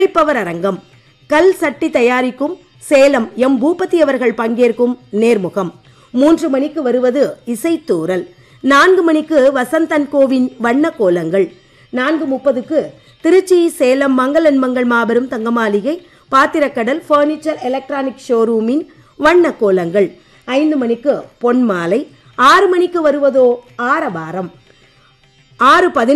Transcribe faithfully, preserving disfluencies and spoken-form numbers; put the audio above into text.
Power அரங்கம், கல் சட்டி தயாரிக்கும் சேலம் எம் பூபதி அவர்கள் பங்கேற்கும் நேர்முகம். மூன்று மணிக்கு வருவது இசைத்தூரல். நான்கு மணிக்கு வசந்தன் கோவின் வண்ண கோலங்கள். நான்கு முப்பதுக்கு திருச்சி சேலம் மங்களன் மங்கள் மாபெரும் தங்கமாளிகை பாத்திரக்கடல் பர்னிச்சர் எலக்ட்ரானிக் ஷோரூமின் வண்ண கோலங்கள். ஐந்து மணிக்கு பொன்மாலை. ஆறு மணிக்கு வருவதோ ஆரவாரம். ஆறு பதினைந்து